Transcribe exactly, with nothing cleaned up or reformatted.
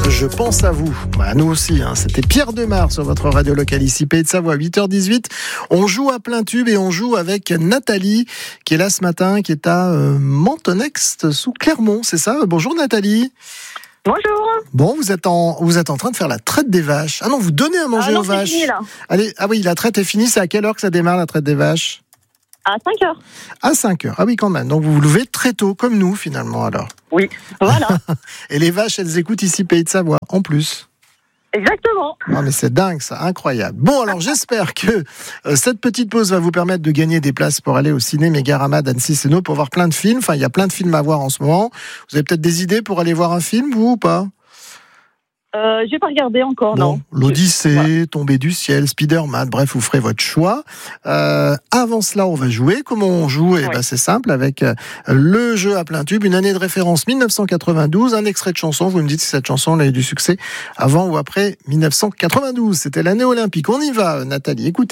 Je pense à vous. Bah, nous aussi, hein. C'était Pierre Demar sur votre radio locale ici, Pays de Savoie, huit heures dix-huit. On joue à plein tube et on joue avec Nathalie, qui est là ce matin, qui est à euh, Mentonex, sous Clermont, c'est ça? Bonjour Nathalie. Bonjour. Bon, vous êtes en, vous êtes en train de faire la traite des vaches. Ah non, vous donnez à manger ah non, aux vaches. C'est fini, là. Allez, ah oui, la traite est finie. C'est à quelle heure que ça démarre, la traite des vaches? À cinq heures. À cinq heures. Ah oui, quand même. Donc vous vous levez très tôt, comme nous, finalement, alors. Oui, voilà. Et les vaches, elles écoutent ici, Pays de Savoie, en plus. Exactement. Ah mais c'est dingue ça, incroyable. Bon alors j'espère que euh, cette petite pause va vous permettre de gagner des places pour aller au ciné Mégarama d'Annecy-Sénaud pour voir plein de films. Enfin il y a plein de films à voir en ce moment. Vous avez peut-être des idées pour aller voir un film, vous ou pas? Euh, j'ai pas regardé encore, Bon, non. L'Odyssée, Voilà. Tombée du ciel, Spider-Man, bref, vous ferez votre choix. Euh, avant cela, on va jouer. Comment on joue? Eh Oui. ben, c'est simple, avec euh, le jeu à plein tube, une année de référence mille neuf cent quatre-vingt-douze, un extrait de chanson. Vous me dites si cette chanson a eu du succès avant ou après mille neuf cent quatre-vingt-douze. C'était l'année olympique. On y va, Nathalie, écoutez.